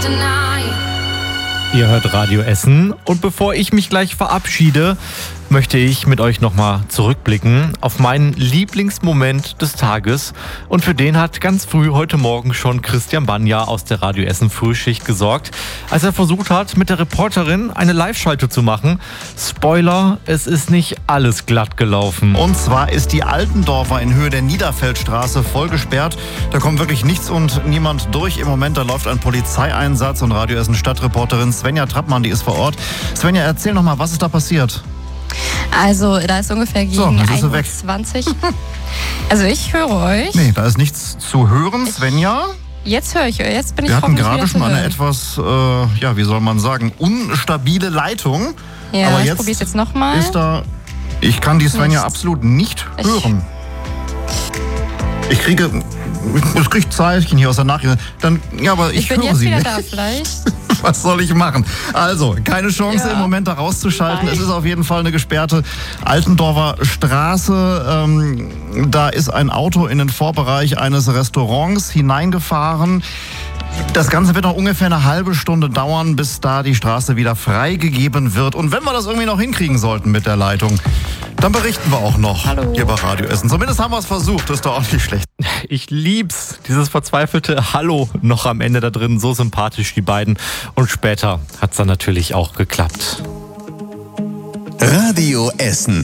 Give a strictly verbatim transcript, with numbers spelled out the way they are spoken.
Ihr hört Radio Essen und bevor ich mich gleich verabschiede, möchte ich mit euch nochmal zurückblicken auf meinen Lieblingsmoment des Tages. Und für den hat ganz früh heute Morgen schon Christian Banja aus der Radio Essen Frühschicht gesorgt, als er versucht hat, mit der Reporterin eine Live-Schalte zu machen. Spoiler, es ist nicht alles glatt gelaufen. Und zwar ist die Altendorfer in Höhe der Niederfeldstraße voll gesperrt. Da kommt wirklich nichts und niemand durch im Moment. Da läuft ein Polizeieinsatz und Radio Essen Stadtreporterin Svenja Trappmann, die ist vor Ort. Svenja, erzähl noch mal, was ist da passiert? Also, da ist ungefähr gegen so, eins Uhr zwanzig. Also, ich höre euch. Nee, da ist nichts zu hören, Svenja. Jetzt höre ich euch. Jetzt bin ich Wir hatten gerade schon eine hören. etwas, äh, ja, wie soll man sagen, unstabile Leitung. Ja, aber ich jetzt probiere es jetzt nochmal. Ist da, ich kann die Svenja Nichts. absolut nicht Ich- hören. Ich kriege, ich kriege Zeichen hier aus der Nachricht. Dann, ja, aber ich, Ich bin höre jetzt sie wieder nicht. da, vielleicht. Was soll ich machen? Also, keine Chance Ja. im Moment da rauszuschalten. Nein. Es ist auf jeden Fall eine gesperrte Altendorfer Straße. Ähm, da ist ein Auto in den Vorbereich eines Restaurants hineingefahren. Das Ganze wird noch ungefähr eine halbe Stunde dauern, bis da die Straße wieder freigegeben wird. Und wenn wir das irgendwie noch hinkriegen sollten mit der Leitung, dann berichten wir auch noch Hallo. hier bei Radio Essen. Zumindest haben wir es versucht, das ist doch auch nicht schlecht. Ich lieb's, dieses verzweifelte Hallo noch am Ende da drin, so sympathisch die beiden. Und später hat's dann natürlich auch geklappt. Radio Essen.